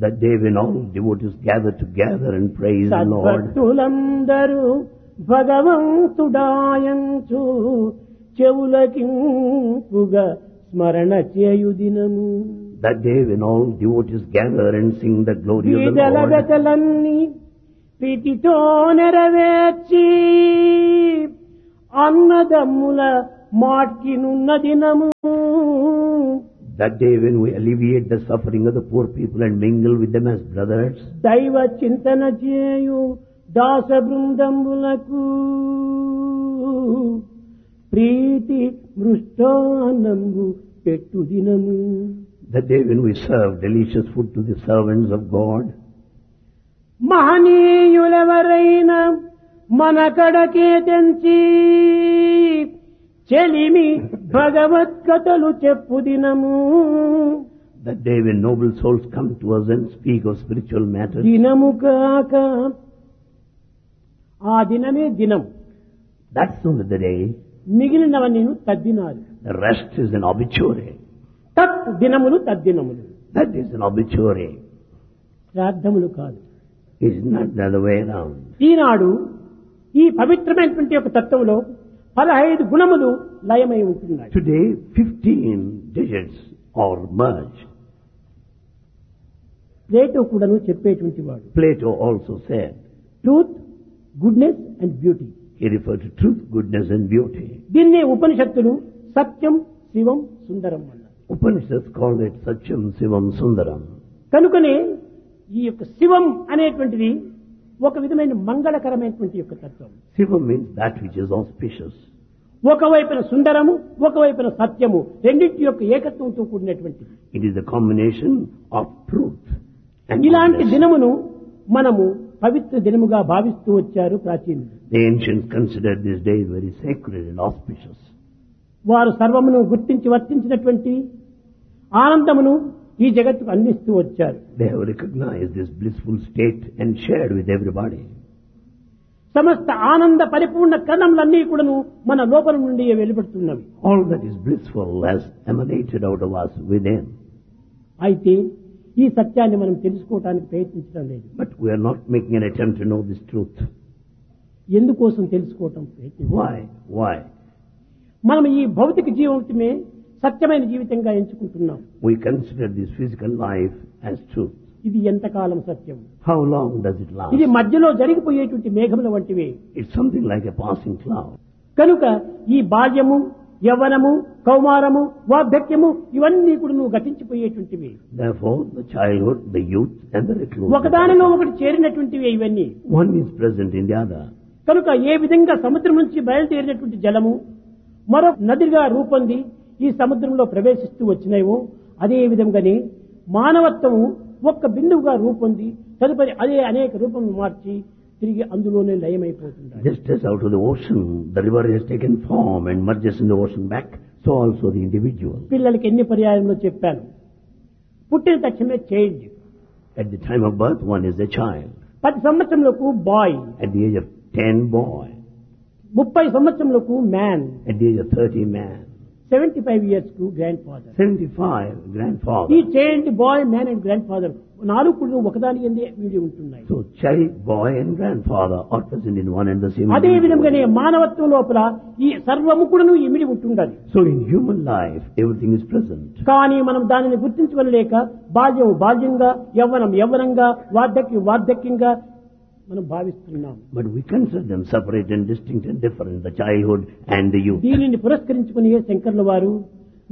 That day when all devotees gather together and praise the Lord. సద్భక్తులందరూ భగవంతుడాయంచు చెవులకింపుగా స్మరణ చేయు దినము. That day when all devotees gather and sing the glory of the Eedala Lord. బెతలన్నీ ప్రీతితో నెరవేర్చి అన్నదమ్ముల మాట్కినున్న దినము. That day when we alleviate the suffering of the poor people and mingle with them as brothers. దైవ చింతన చేయు దాస బృందంబులకు ప్రీతి మృష్టాన్నంబు పెట్టు దినము. That day when we serve delicious food to the servants of God. మహనీయులెవరైనా మన కడకే తెంచి చెలిమి భగవద్గతలు చెప్పు దినము. That day when noble souls come to us and speak of spiritual matters. దినము కాక ఆ దినమే దినం. That's only the day. మిగిలినవన్నీ తద్దినాలు. The rest is an obituary. తత్ దినములు తద్దినములు. That is an obituary. శ్రాద్ధములు కాదు. It's not the other way around. ఈనాడు ఈ పవిత్రమైనటువంటి ఒక తత్వంలో 15 గుణములు లయమై ఉంటున్నాయి. Today 15 digits are merged. Plato కూడాను చెప్పేటువంటి వాడు. Plato also said. Truth, goodness and beauty. He referred to truth, goodness and beauty. దీన్నే ఉపనిషత్తులు సత్యం, శివం, సుందరం అన్నారు. Upanishads called it Satyam, Sivam, Sundaram. కనుకనే ఈ యొక్క శివం అనేటువంటిది ఒక విధమైన మంగళకరమైనటువంటి యొక్క తత్వం. Sivam means that which is auspicious. ఒకవైపున సుందరము, ఒకవైపున సత్యము, రెండింటి యొక్క ఏకత్వంతో కూడినటువంటిది. It is a combination of truth and ఇలాంటి goodness. దినమును మనము పవిత్ర దినముగా భావిస్తూ వచ్చారు ప్రాచీనులు. The ancients considered this day very sacred and auspicious. వారు సర్వమును గుర్తించి వర్తించినటువంటి ఆనందమును ఈ జగత్తుకు అందిస్తూ వచ్చారు. They have recognized this blissful state and shared with everybody. సమస్త ఆనంద పరిపూర్ణ కణములన్నీ కూడాను మన లోపల నుండి వెలువడుతున్నవి. All that is blissful has emanated out of us within. అయితే ఈ సత్యాన్ని మనం తెలుసుకోవడానికి ప్రయత్నించడం లేదు. But we are not making an attempt to know this truth. ఎందుకోసం తెలుసుకోవటం ప్రయత్నించాలి? Why? Why? మనం ఈ భౌతిక జీవితమే సత్యమైన జీవితంగా ఎంచుకుంటున్నాం. We consider this physical life as truth. ఇది ఎంతకాలం సత్యం? How long does it last? ఇది మధ్యలో జరిగిపోయేటువంటి మేఘముల వంటివే. It's something like a passing cloud. కనుక ఈ బాల్యము, యవ్వనము, కౌమారము, వార్ధక్యము ఇవన్నీ కూడా నువ్వు గతించిపోయేటువంటివి. Therefore, the childhood, the youth and the reclusion. ఒకదానిలో ఒకటి చేరినటువంటివి ఇవన్నీ. One is present in the other. కనుక ఏ విధంగా సముద్రం నుంచి బయలుదేరినటువంటి జలము మరొక నదిగా రూపొంది ఈ సముద్రంలో ప్రవేశిస్తూ వచ్చినాయో అదే విధంగానే మానవత్వము ఒక్క బిందువుగా రూపొంది తదుపరి అదే అనేక రూపం మార్చి తిరిగి అందులోనే లయమైపోతుంది. Just as out of the ocean, the river has taken form and merges in the ocean back, so also the individual. పిల్లలకి ఎన్ని పర్యాయంలో చెప్పాను, పుట్టిన తక్షణమే child. At the time of birth, one is a child. 10 సంవత్సరములకు bye. At the age of 10, boy. 30 సంవత్సరములకు man. At the age of 30, man. 75 years కు grand father. 75, grandfather. ఈ child, bye, man and grand father 4 కూడా ఒకదాని ఎందే వీడి ఉంటున్నాయి. So child, boy and grandfather are present in one and the same అదే individual. విధంగానే మానవత్వం లోపల ఈ సర్వము కూడా ఇమిడి ఉంటుండాలి. So in human life, everything is present. కానీ మనం దానిని గుర్తించుకోలేక బాల్యం బాల్యంగా, యవ్వనం యవ్వనంగా, వార్ధక్యం వార్ధక్యంగా మనం భావిస్తున్నాం. But we consider them separate and distinct and different, the childhood and the youth. దీనిని పురస్కరించుకుని శంకర్ల వారు